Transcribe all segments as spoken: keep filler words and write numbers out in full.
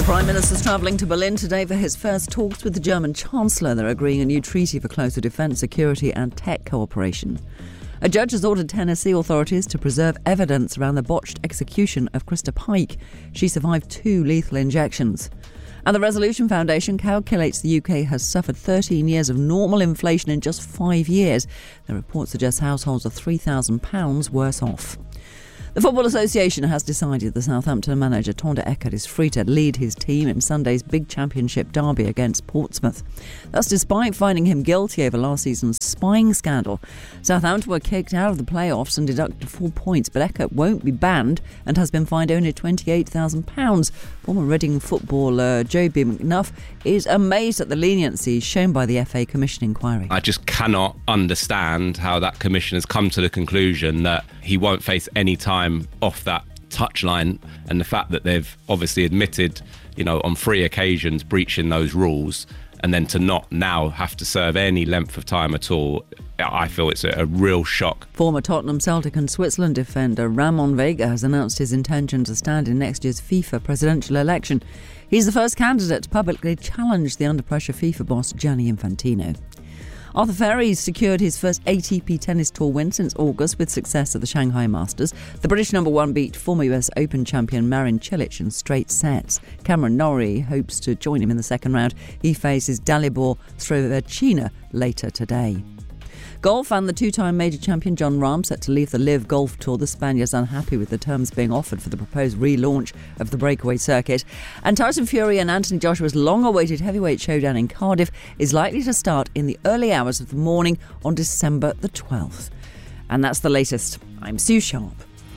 Prime Minister's travelling to Berlin today for his first talks with the German Chancellor. They're agreeing a new treaty for closer defence, security and tech cooperation. A judge has ordered Tennessee authorities to preserve evidence around the botched execution of Krista Pike. She survived two lethal injections. And the Resolution Foundation calculates the U K has suffered thirteen years of normal inflation in just five years. The report suggests households are three thousand pounds worse off. The Football Association has decided the Southampton manager Thande Eckert is free to lead his team in Sunday's big championship derby against Portsmouth. That's despite finding him guilty over last season's spying scandal. Southampton were kicked out of the playoffs and deducted four points, but Eckert won't be banned and has been fined only twenty-eight thousand pounds. Former Reading footballer Joby McNuff is amazed at the leniency shown by the F A Commission inquiry. I just cannot understand how that commission has come to the conclusion that he won't face any time off that touchline, and the fact that they've obviously admitted, you know, on three occasions breaching those rules, and then to not now have to serve any length of time at all, I feel it's a, a real shock. Former Tottenham, Celtic and Switzerland defender Ramon Vega has announced his intention to stand in next year's FIFA presidential election. He's the first candidate to publicly challenge the under-pressure FIFA boss Gianni Infantino. Arthur Ferry's secured his first A T P Tennis Tour win since August with success at the Shanghai Masters. The British number one beat former U S Open champion Marin Cilic in straight sets. Cameron Norrie hopes to join him in the second round. He faces Dalibor Strovecina later today. Golf and the two-time major champion Jon Rahm set to leave the Live Golf Tour. The Spaniard's unhappy with the terms being offered for the proposed relaunch of the breakaway circuit. And Tyson Fury and Anthony Joshua's long-awaited heavyweight showdown in Cardiff is likely to start in the early hours of the morning on December the twelfth. And that's the latest. I'm Sue Sharp.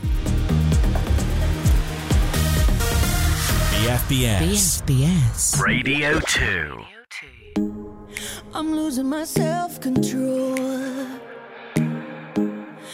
B F B S. B F B S. Radio two. I'm losing my self-control.